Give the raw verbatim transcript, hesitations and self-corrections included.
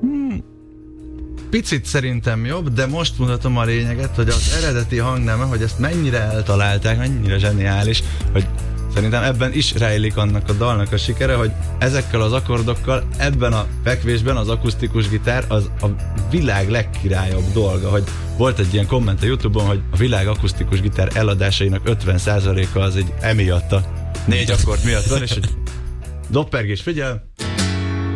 Hmm. Picit szerintem jobb, de most mutatom a lényeget, hogy az eredeti hangneme, hogy ezt mennyire eltalálták, mennyire zseniális, hogy szerintem ebben is rejlik annak a dalnak a sikere, hogy ezekkel az akkordokkal ebben a fekvésben az akusztikus gitár az a világ legkirályabb dolga, hogy volt egy ilyen komment a YouTube-on, hogy a világ akusztikus gitár eladásainak ötven százaléka az egy emiatt a négy akkord miatt van, és hogy doppergés, figyel!